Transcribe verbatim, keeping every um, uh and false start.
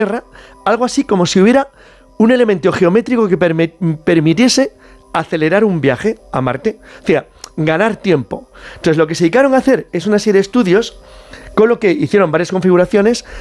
Tierra, algo así como si hubiera un elemento geométrico que perme- permitiese acelerar un viaje a Marte. O sea, ganar tiempo. Entonces, lo que se dedicaron a hacer es una serie de estudios, con lo que hicieron varias configuraciones